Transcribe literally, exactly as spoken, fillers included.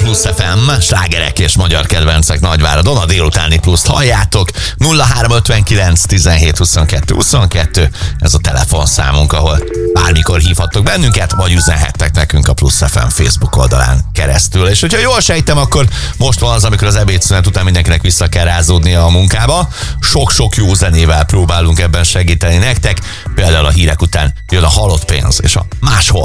Plusz ef em, slágerek és magyar kedvencek Nagyváradon, a délutáni pluszt halljátok. nulla három ötvenkilenc tizenhét huszonkettő huszonkettő, ez a telefonszámunk, ahol bármikor hívhattok bennünket, vagy üzenhettek nekünk a Plusz ef em Facebook oldalán keresztül. És hogyha jól sejtem, akkor most van az, amikor az ebédszünet után mindenkinek vissza kell rázódnia a munkába. Sok-sok jó zenével próbálunk ebben segíteni nektek. Például a hírek után jön a Halott pénz és a Máshol.